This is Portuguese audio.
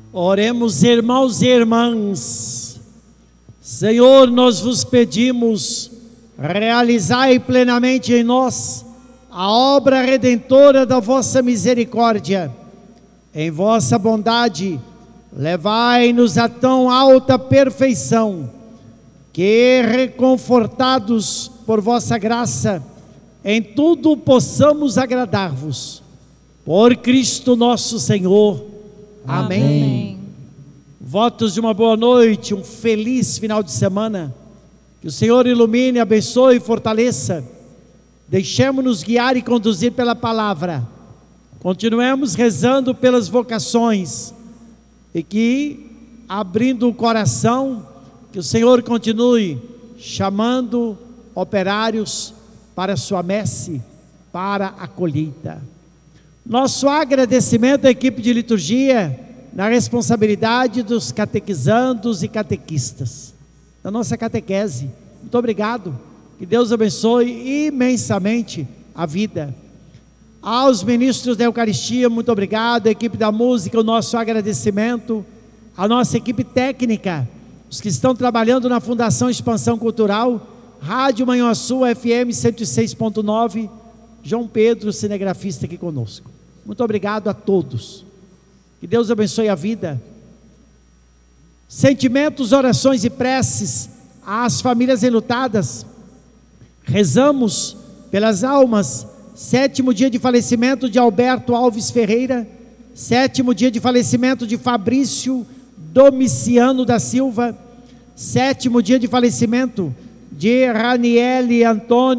Oremos, irmãos e irmãs. Senhor, nós vos pedimos, realizai plenamente em nós a obra redentora da vossa misericórdia. Em vossa bondade, levai-nos a tão alta perfeição, que, reconfortados por vossa graça, em tudo possamos agradar-vos. Por Cristo nosso Senhor. Amém. Votos de uma boa noite, um feliz final de semana. Que o Senhor ilumine, abençoe e fortaleça. Deixemos-nos guiar e conduzir pela palavra. Continuemos rezando pelas vocações. E que, abrindo o coração, que o Senhor continue chamando operários para a sua messe, para a colheita. Nosso agradecimento à equipe de liturgia, na responsabilidade dos catequizandos e catequistas, da nossa catequese. Muito obrigado, que Deus abençoe imensamente a vida. Aos ministros da Eucaristia, muito obrigado. A equipe da música, o nosso agradecimento. A nossa equipe técnica, os que estão trabalhando na Fundação Expansão Cultural, Rádio Manhuaçu FM 106.9, João Pedro, cinegrafista, aqui conosco. Muito obrigado a todos. Que Deus abençoe a vida. Sentimentos, orações e preces às famílias enlutadas. Rezamos pelas almas. 7º dia de falecimento de Alberto Alves Ferreira. 7º dia de falecimento de Fabrício Domiciano da Silva. 7º dia de falecimento de Raniele Antônio